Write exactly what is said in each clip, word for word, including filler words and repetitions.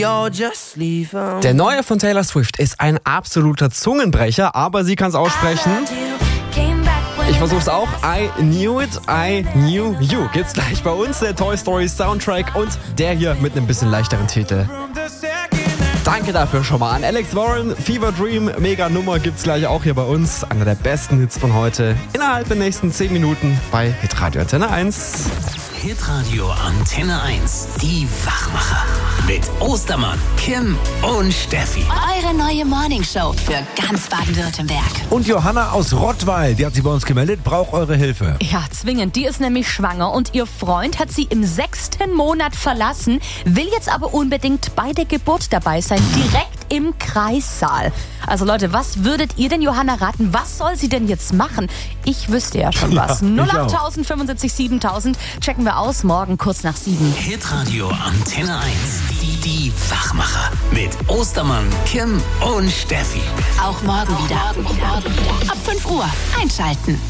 Der neue von Taylor Swift ist ein absoluter Zungenbrecher, aber sie kann es aussprechen. Ich versuch's auch. I knew it, I knew you. Gibt's gleich bei uns, der Toy Story Soundtrack und der hier mit einem bisschen leichteren Titel. Danke dafür schon mal an Alex Warren. Fever Dream, mega Nummer, gibt's gleich auch hier bei uns. Einer der besten Hits von heute. Innerhalb der nächsten zehn Minuten bei Hitradio Antenne eins. Hitradio Antenne eins, die Wachmacher. Mit Ostermann, Kim und Steffi. Eure neue Morningshow für ganz Baden-Württemberg. Und Johanna aus Rottweil, die hat sich bei uns gemeldet, braucht eure Hilfe. Ja, zwingend. Die ist nämlich schwanger und ihr Freund hat sie im sechsten Monat verlassen, will jetzt aber unbedingt bei der Geburt dabei sein, direkt im Kreissaal. Also Leute, was würdet ihr denn Johanna raten? Was soll sie denn jetzt machen? Ich wüsste ja schon Ja, was. null acht fünfundsiebzig siebentausend checken wir aus, morgen kurz nach sieben. Hitradio Antenne eins, die, die Wachmacher. Mit Ostermann, Kim und Steffi. Auch morgen wieder. Ab fünf Uhr einschalten.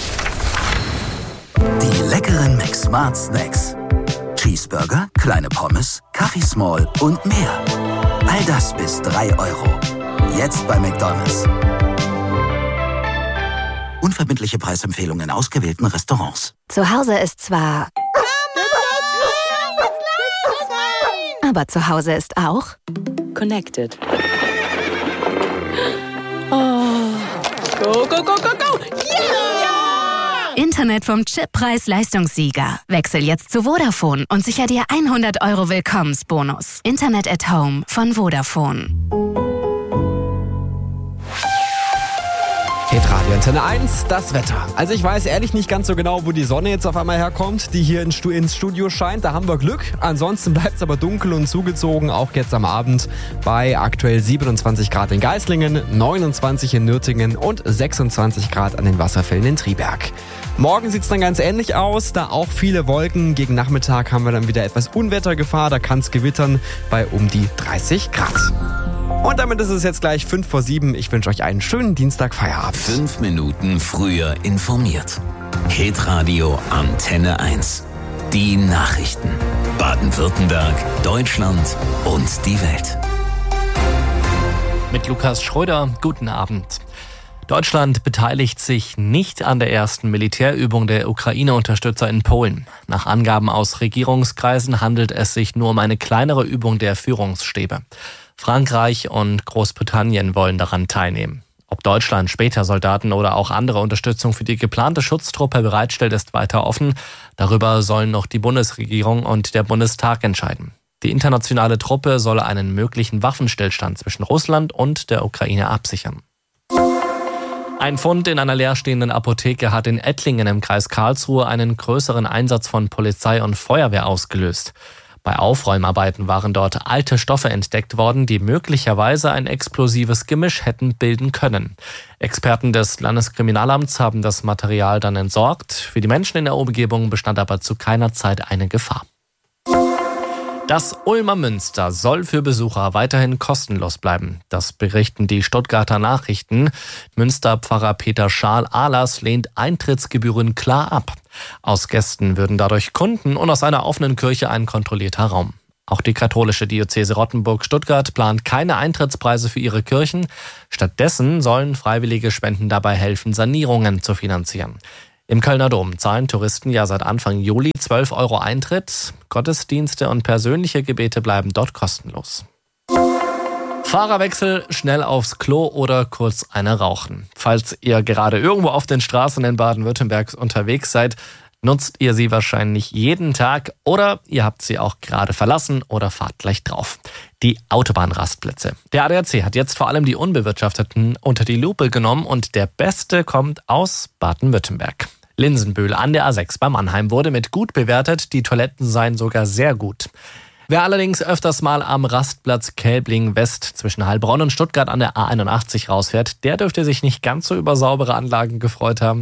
Die leckeren McSmart Snacks. Cheeseburger, kleine Pommes, Kaffee Small und mehr. All das bis drei Euro. Jetzt bei McDonald's. Unverbindliche Preisempfehlungen in ausgewählten Restaurants. Zu Hause ist zwar... Aber zu Hause ist auch... Connected. Oh. Go, go, go, go, go! Yeah! Internet vom Chippreis-Leistungssieger. Wechsel jetzt zu Vodafone und sicher dir hundert Euro Willkommensbonus. Internet at Home von Vodafone. Hitradio Antenne eins, das Wetter. Also ich weiß ehrlich nicht ganz so genau, wo die Sonne jetzt auf einmal herkommt, die hier ins Studio scheint. Da haben wir Glück. Ansonsten bleibt es aber dunkel und zugezogen, auch jetzt am Abend bei aktuell siebenundzwanzig Grad in Geislingen, neunundzwanzig in Nürtingen und sechsundzwanzig Grad an den Wasserfällen in Triberg. Morgen sieht es dann ganz ähnlich aus, da auch viele Wolken. Gegen Nachmittag haben wir dann wieder etwas Unwettergefahr, da kann es gewittern bei um die dreißig Grad. Und damit ist es jetzt gleich fünf vor sieben. Ich wünsche euch einen schönen Dienstag Feierabend. Fünf Minuten früher informiert. Hitradio Antenne eins. Die Nachrichten. Baden-Württemberg, Deutschland und die Welt. Mit Lukas Schröder, guten Abend. Deutschland beteiligt sich nicht an der ersten Militärübung der Ukraine-Unterstützer in Polen. Nach Angaben aus Regierungskreisen handelt es sich nur um eine kleinere Übung der Führungsstäbe. Frankreich und Großbritannien wollen daran teilnehmen. Ob Deutschland später Soldaten oder auch andere Unterstützung für die geplante Schutztruppe bereitstellt, ist weiter offen. Darüber sollen noch die Bundesregierung und der Bundestag entscheiden. Die internationale Truppe soll einen möglichen Waffenstillstand zwischen Russland und der Ukraine absichern. Ein Fund in einer leerstehenden Apotheke hat in Ettlingen im Kreis Karlsruhe einen größeren Einsatz von Polizei und Feuerwehr ausgelöst. Bei Aufräumarbeiten waren dort alte Stoffe entdeckt worden, die möglicherweise ein explosives Gemisch hätten bilden können. Experten des Landeskriminalamts haben das Material dann entsorgt. Für die Menschen in der Umgebung bestand aber zu keiner Zeit eine Gefahr. Das Ulmer Münster soll für Besucher weiterhin kostenlos bleiben. Das berichten die Stuttgarter Nachrichten. Münsterpfarrer Peter Schaal-Ahlers lehnt Eintrittsgebühren klar ab. Aus Gästen würden dadurch Kunden und aus einer offenen Kirche ein kontrollierter Raum. Auch die katholische Diözese Rottenburg-Stuttgart plant keine Eintrittspreise für ihre Kirchen. Stattdessen sollen freiwillige Spenden dabei helfen, Sanierungen zu finanzieren. Im Kölner Dom zahlen Touristen ja seit Anfang Juli zwölf Euro Eintritt. Gottesdienste und persönliche Gebete bleiben dort kostenlos. Fahrerwechsel, schnell aufs Klo oder kurz eine rauchen. Falls ihr gerade irgendwo auf den Straßen in Baden-Württemberg unterwegs seid, nutzt ihr sie wahrscheinlich jeden Tag oder ihr habt sie auch gerade verlassen oder fahrt gleich drauf. Die Autobahnrastplätze. Der A D A C hat jetzt vor allem die unbewirtschafteten unter die Lupe genommen und der beste kommt aus Baden-Württemberg. Linsenbühl an der A sechs bei Mannheim wurde mit gut bewertet, die Toiletten seien sogar sehr gut. Wer allerdings öfters mal am Rastplatz Kälbling West zwischen Heilbronn und Stuttgart an der A einundachtzig rausfährt, der dürfte sich nicht ganz so über saubere Anlagen gefreut haben.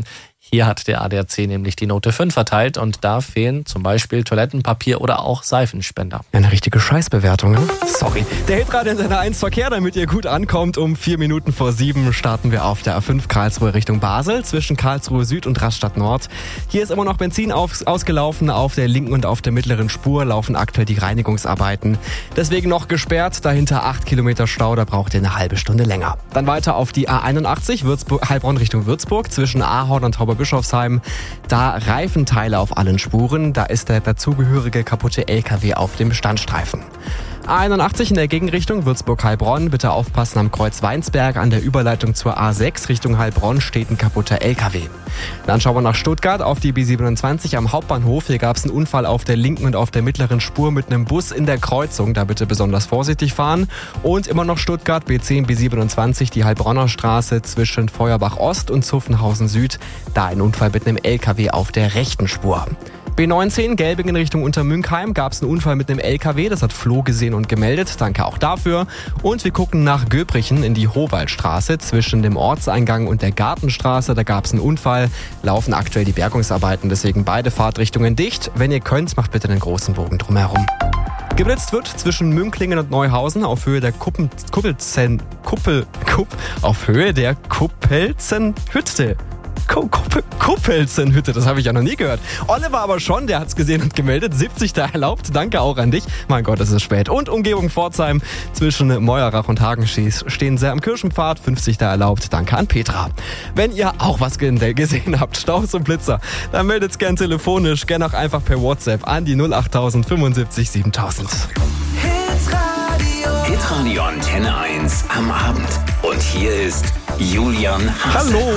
Hier hat der A D A C nämlich die Note fünf verteilt und da fehlen zum Beispiel Toilettenpapier oder auch Seifenspender. Eine richtige Scheißbewertung, ne? Sorry. Der Hitradio Antenne eins Verkehr, damit ihr gut ankommt. Um vier Minuten vor sieben starten wir auf der A fünf Karlsruhe Richtung Basel zwischen Karlsruhe Süd und Rastatt Nord. Hier ist immer noch Benzin auf, ausgelaufen. Auf der linken und auf der mittleren Spur laufen aktuell die Reinigungsarbeiten. Deswegen noch gesperrt. Dahinter acht Kilometer Stau, da braucht ihr eine halbe Stunde länger. Dann weiter auf die A einundachtzig Würzburg, Heilbronn Richtung Würzburg zwischen Ahorn und Tauberbischofsheim. Da Reifenteile auf allen Spuren. Da ist der dazugehörige kaputte L K W auf dem Standstreifen. A einundachtzig in der Gegenrichtung Würzburg-Heilbronn. Bitte aufpassen am Kreuz Weinsberg. An der Überleitung zur A sechs Richtung Heilbronn steht ein kaputter L K W. Dann schauen wir nach Stuttgart auf die B siebenundzwanzig am Hauptbahnhof. Hier gab es einen Unfall auf der linken und auf der mittleren Spur mit einem Bus in der Kreuzung. Da bitte besonders vorsichtig fahren. Und immer noch Stuttgart B zehn, B siebenundzwanzig, die Heilbronner Straße zwischen Feuerbach Ost und Zuffenhausen Süd. Da ein Unfall mit einem L K W auf der rechten Spur. B neunzehn, Gelbingen Richtung Untermünkheim, gab es einen Unfall mit einem L K W. Das hat Flo gesehen und gemeldet. Danke auch dafür. Und wir gucken nach Göbrichen in die Howaldstraße zwischen dem Ortseingang und der Gartenstraße. Da gab es einen Unfall. Laufen aktuell die Bergungsarbeiten, deswegen beide Fahrtrichtungen dicht. Wenn ihr könnt, macht bitte einen großen Bogen drumherum. Geblitzt wird zwischen Münklingen und Neuhausen auf Höhe der Kuppen, Kuppelzen, Kuppel, Kupp, auf Höhe der Kuppelzenhütte. Kuppel, Kuppelzenhütte, das habe ich ja noch nie gehört. Oliver aber schon, der hat es gesehen und gemeldet. siebzig da erlaubt, danke auch an dich. Mein Gott, es ist spät. Und Umgebung Pforzheim zwischen Meuerach und Hagenschieß stehen sehr am Kirchenpfad. fünfzig da erlaubt, danke an Petra. Wenn ihr auch was gesehen habt, Staus und Blitzer, dann meldet gern telefonisch, gern auch einfach per WhatsApp an die null achttausend fünfundsiebzig siebentausend. Hitradio. Hitradio Antenne eins am Abend. Und hier ist Julian Hase. Hallo.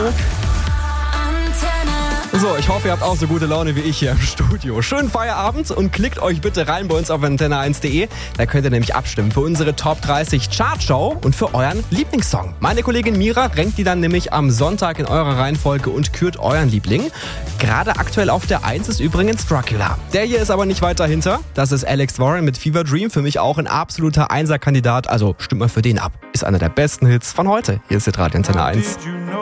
So, ich hoffe, ihr habt auch so gute Laune wie ich hier im Studio. Schönen Feierabend und klickt euch bitte rein bei uns auf antenne eins punkt de. Da könnt ihr nämlich abstimmen für unsere Top dreißig Chartshow und für euren Lieblingssong. Meine Kollegin Mira rankt die dann nämlich am Sonntag in eurer Reihenfolge und kürt euren Liebling. Gerade aktuell auf der eins ist übrigens Dracula. Der hier ist aber nicht weit dahinter. Das ist Alex Warren mit Fever Dream. Für mich auch ein absoluter Einser-Kandidat. Also stimmt mal für den ab. Ist einer der besten Hits von heute. Hier ist Hitradio Antenne eins.